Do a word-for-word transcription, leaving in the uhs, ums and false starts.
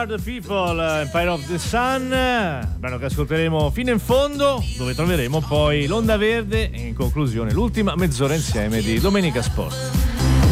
Are the People, Empire of the Sun, brano che ascolteremo fino in fondo, dove troveremo poi l'Onda Verde e in conclusione l'ultima mezz'ora insieme di Domenica Sport.